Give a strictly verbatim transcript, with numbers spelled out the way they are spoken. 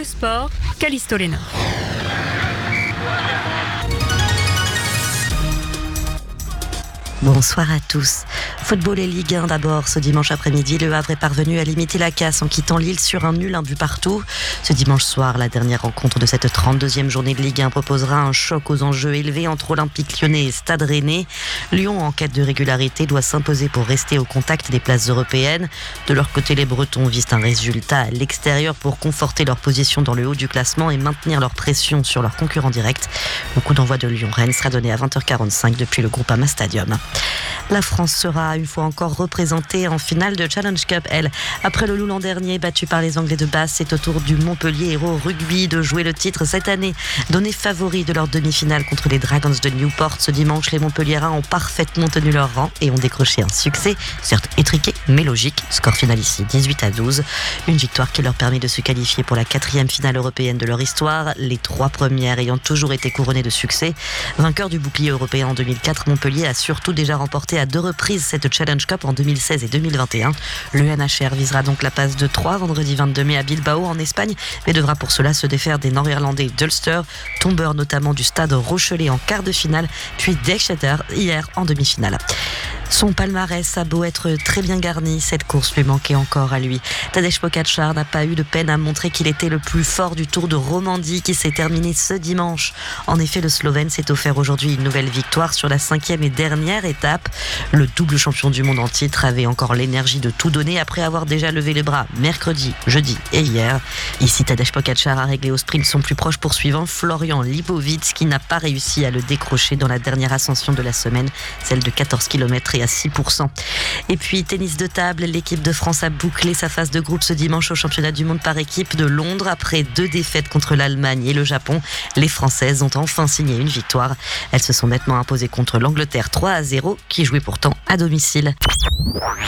sport, Callisto Léna. Bonsoir à tous. Football et Ligue un d'abord. Ce dimanche après-midi, Le Havre est parvenu à limiter la casse en quittant Lille sur un nul, un but partout. Ce dimanche soir, la dernière rencontre de cette trente-deuxième journée de Ligue un proposera un choc aux enjeux élevés entre Olympique Lyonnais et Stade Rennais. Lyon, en quête de régularité, doit s'imposer pour rester au contact des places européennes. De leur côté, les Bretons visent un résultat à l'extérieur pour conforter leur position dans le haut du classement et maintenir leur pression sur leurs concurrents directs. Le coup d'envoi de Lyon-Rennes sera donné à vingt heures quarante-cinq depuis le Groupama Stadium. La France sera une fois encore représentée en finale de Challenge Cup, elle. Après le Loup l'an dernier, battu par les Anglais de Basse, c'est au tour du Montpellier Hérault Rugby de jouer le titre cette année. Donné favori de leur demi-finale contre les Dragons de Newport, ce dimanche, les Montpelliérains ont parfaitement tenu leur rang et ont décroché un succès, certes étriqué, mais logique. Score final ici, dix-huit à douze. Une victoire qui leur permet de se qualifier pour la quatrième finale européenne de leur histoire, les trois premières ayant toujours été couronnées de succès. Vainqueur du bouclier européen en deux mille quatre, Montpellier a surtout déjà remporté à deux reprises cette Challenge Cup en deux mille seize et deux mille vingt et un. Le N H R visera donc la passe de trois vendredi vingt-deux mai à Bilbao en Espagne, mais devra pour cela se défaire des Nord-Irlandais d'Ulster, tombeurs notamment du stade Rochelet en quart de finale, puis d'Exeter hier en demi-finale. Son palmarès a beau être très bien garni, cette course lui manquait encore à lui. Tadej Pogačar n'a pas eu de peine à montrer qu'il était le plus fort du Tour de Romandie qui s'est terminé ce dimanche. En effet, le Slovène s'est offert aujourd'hui une nouvelle victoire sur la cinquième et dernière étape. Le double champion du monde en titre avait encore l'énergie de tout donner après avoir déjà levé les bras mercredi, jeudi et hier. Ici, Tadej Pogačar a réglé au sprint son plus proche poursuivant, Florian Lipovic, qui n'a pas réussi à le décrocher dans la dernière ascension de la semaine, celle de quatorze kilomètres et à six pour cent. Et puis, tennis de table, l'équipe de France a bouclé sa phase de groupe ce dimanche au championnat du monde par équipe de Londres. Après deux défaites contre l'Allemagne et le Japon, les Françaises ont enfin signé une victoire. Elles se sont nettement imposées contre l'Angleterre trois à zéro, qui jouait pourtant à domicile.